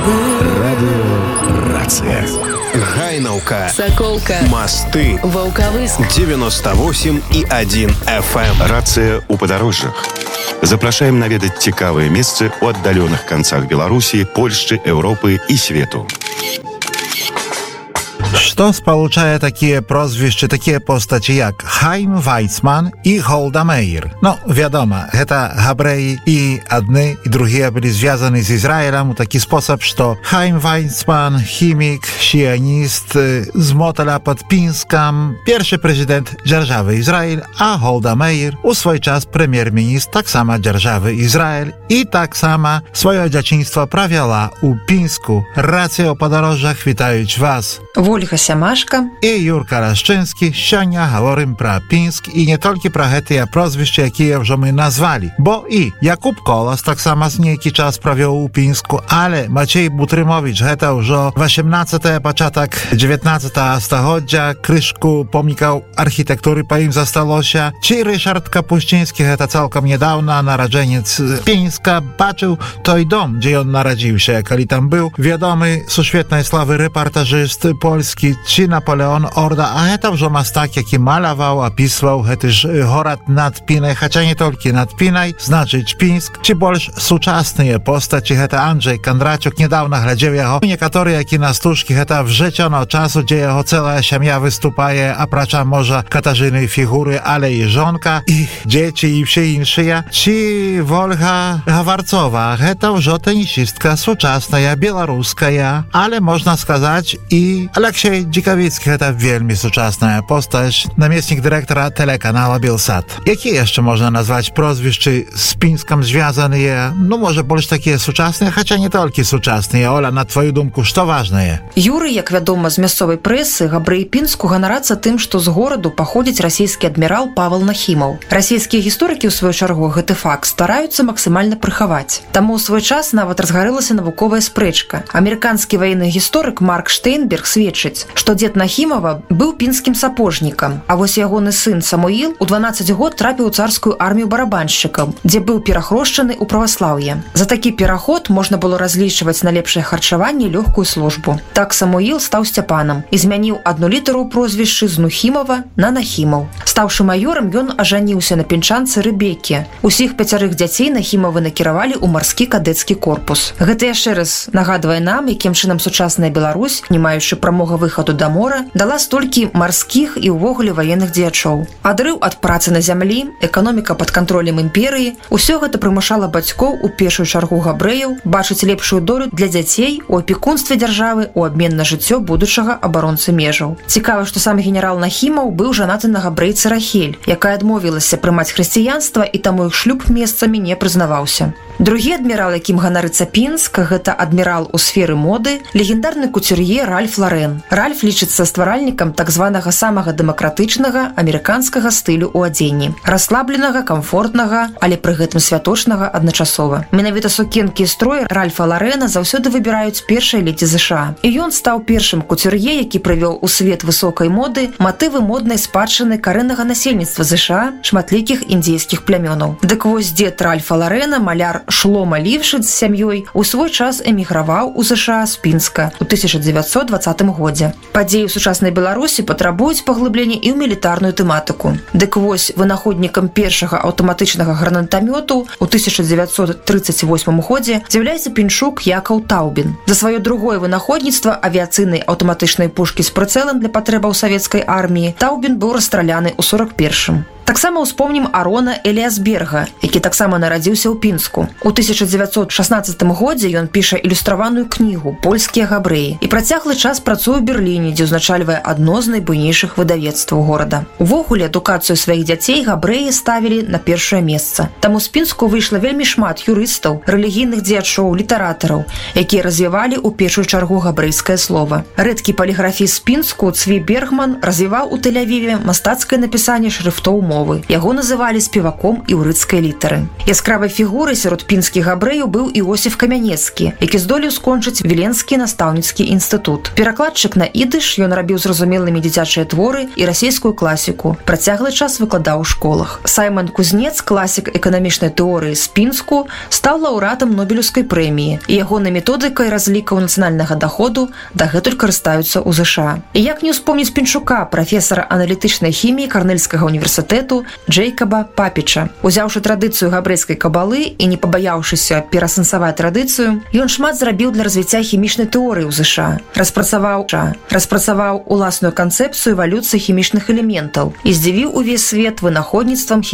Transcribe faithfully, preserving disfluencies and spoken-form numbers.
Радиорация. Гайнаўка, Соколка, Мосты, Волковыск, девяносто восемь и один эф эм. Рация ў падарожжах. Запрашаем наведаць цікавыя месцы ў аддаленых канцах Беларусі, Польшчы, Еўропы і свету. Што спалучае такія прозвішчы, такія постаці як Хайм Вайцман і Голда Меір? Ну, вядома, гэта габрэі, і адны і другія былі звязаны з Ізраілем у такі спосаб, што Хайм Вайцман, хімік, сіяніст з Моталя пад Пінскам, першы прэзідэнт дзяржавы Ізраіль, а Голда Меір у свой час прэм'ер-міністр таксама дзяржавы Ізраіль і таксама сваё дзяцінства правяла ў Пінску. Рацыя ў падарожжах вітаюць вас. Ольга Сямашка і Юрка Рашчынскі. Сёння гаворым пра Пінск і не толькі пра гэтыя прозвішчы, якія ўжо мы назвалі. Бо і Якуб Колас таксама з нейкі час правёў у Пінску, але Мацей Бутрымовіч гэта ўжо васемнаццатае, пачатак дзевятнаццатага стагоддзя, крышку помнікаў архітэктуры па ім засталося. Ці Рышард Капусцінскі, гэта цалкам нядаўна нараджэнец Пінска, бачыў той дом, дзе ён нарадзіўся, калі там быў вядомы сусветнай славы рэпартажыст польскі, ці Наполеон Орда, а гэта ўжо мастак, які маляваў, апісваў гэты ж горад над Пінай, хаця не толькі над Пінай, значыць Пінск, ці больш сучасныя постаці, гэта Анджей Кандрачук, недавно глядзеў яго, некаторыя кінастужкі, гэта вжыццёно часу, дзе яго цэлая сям'я выступае, апрача можа Катажыны фігуры, але і жонка, і дзеці, і ўсе іншыя, ці Вольга Гаварцова, гэта ўжо тэнісістка сучасная, беларуская, але можна сказаць і Алексей Дзікавіцкі, гэта вельмі сучасная постаць, намеснік дырэктара тэлеканала Белсат. Якія яшчэ можна назваць прозвішчы з Пінскам звязаныя? Ну, можа, больш такія сучасныя, хаця не толькі сучасныя. Оля, на твою думку, што важнае? Юрый, як вядома з мясцовай прэсы, габрэі Пінску ганарацца тым, што з гораду паходзіць расійскі адмірал Павел Нахімаў. Расійскія гісторыкі, ў сваю чаргу, гэты факт стараюцца максімальна прыхаваць. Таму ў свой час нават разгарэлася навуковая спрэчка. Амерыканскі ваенны гісторык Марк Штейнберг сведчыць, што дзед Нахімава быў пінскім сапожнікам, а вось ягоны сын Самуіл у дванаццаць год трапіў у царскую армію барабаншчыкаў, дзе быў перахрошчаны ў праваслаўе. За такі пераход можна было разлічваць на лепшае харчаванне і лёгкую службу. Так Самуіл стаў Сцяпанам і змяніў адну літару ў прозвішчы з Нухімава на Нахімаў. Стаўшы маёрам, ён ажаніўся на пінчанцы Рэбеке. Усіх пяцярых дзяцей Нахімавы накіравалі ў марскі кадэцкі корпус. Гэта яшчэ раз нагадвае нам, якім чынам сучасная Беларусь, не маючы прамога выхаду да мора, дала столькі марскіх і ўвогуле ваенных дзеячоў. Адрыў ад працы на зямлі, эканоміка пад кантролем імперыі, усё гэта прымушала бацькоў, у першую чаргу габрэяў, бачыць лепшую долю для дзяцей у апекунстве дзяржавы ў абмен на жыццё будучага абаронцы межаў. Цікава, што сам генерал Нахімаў быў жанаты на габрэйцы Рахель, якая адмовілася прымаць хрысціянства, і таму іх шлюб месцамі не прызнаваўся. Другі адмірал, якім ганарыцца Пінск, гэта адмірал у сферы моды, легендарны куцюр'е Ральф Ларен. Ральф лічыцца стваральнікам так званага самага дэмакратычнага амерыканскага стылю ў адзенні. Расслабленага, камфортнага, але пры гэтым святочнага адначасова. Менавіта сукенкі і строй Ральфа Ларена заўсёды выбіраюць першыя ледзі ЗША. І ён стаў першым куцюр'е, які прывёў у свет высокай моды матывы моднай спадчыны карэннага насельніцтва ЗША, шматлікіх індзейскіх плямёнаў. Дык вось дзед Ральфа Ларена, маляр Шлома Лівшыц з сям'ёй, у свой час эміграваў у ЗША з Пінска ў тысяча дзевяцьсот дваццатым годзе. Падзеі ў сучаснай Беларусі патрабуюць паглыблення і ў мілітарную тэматыку. Дык вось вынаходнікам першага аўтаматычнага гранатамёту ў тысяча дзевяцьсот трыццаць восьмым годзе з'яўляецца пінчук Якаў Таубін. За сваё другое вынаходніцтва авіяцыйнай аўтаматычнай пушкі з прыцэлам для патрэбаў савецкай арміі Таубін быў расстраляны ў сорак першым. Таксама ўспомнім Арона Эліасберга, які таксама нарадзіўся ў Пінску. У тысяча дзевяцьсот шаснаццатым годзе ён піша ілюстраваную кнігу «Польскія габрэі» і працяглы час працуе ў Берліне, дзе ўзначальвае адно з найбуйнейшых выдавецтваў горада. Увогуле, адукацыю сваіх дзяцей габрэі ставілі на першае месца. Таму з Пінску выйшла вельмі шмат юрыстаў, рэлігійных дзеячоў, літаратараў, якія развівалі ў першую чаргу габрэйскае слова. Рэдкі паліграфіст з Пінску Цві Бергман развіваў у Тель-Авіве мастацкае напісанне шрыфтоў мовы. мовы. Яго называлі спеваком іўрыцкай літары. Яскравай фігурай сярод пінскіх габрэяў быў Іосіф Камянецкі, які здолеў скончыць Віленскі настаўніцкі інстытут. Перакладчык на ідыш, ён рабіў зразумелымі дзіцячыя творы і расійскую класіку. Працяглы час выкладаў у школах. Саймон Кузнец, класік эканамічнай тэорыі з Пінску, стаў лаўрэатам Нобелеўскай прэміі, і ягонай методыкай разлікаў нацыянальнага даходу дагэтуль карыстаюцца ў ЗША. І як не ўспомніць Пінчука, прафесара аналітычнай хіміі Карнельскага універсітэту Джейкаба Папіча. Узяўшы традыцыю габрэйскай кабалы і не пабаяўшыся перасэнсаваць традыцыю, ён шмат зрабіў для развіцця хімічнай тэорыі ў ЗША. Распрацаваў, распрацаваў уласную канцэпцыю эвалюцыі хімічных элементаў і здзівіў увесь свет вынаходніцтвам